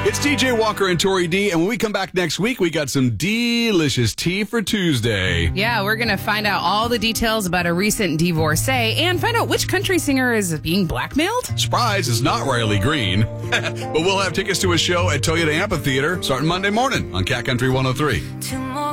It's TJ Walker and Tori D, and when we come back next week, we got some delicious tea for Tuesday. Yeah, we're going to find out all the details about a recent divorcee and find out which country singer is being blackmailed. Surprise, it's not Riley Green. But we'll have tickets to a show at Toyota Amphitheater starting Monday morning on Cat Country 103.